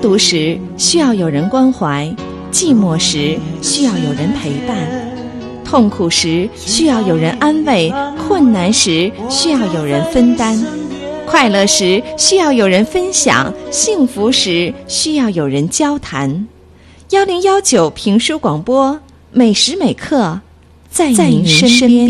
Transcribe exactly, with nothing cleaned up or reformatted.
独时需要有人关怀，寂寞时需要有人陪伴，痛苦时需要有人安慰，困难时需要有人分担，快乐时需要有人分享，幸福时需要有人交谈。幺零幺九评书广播，每时每刻在您身边。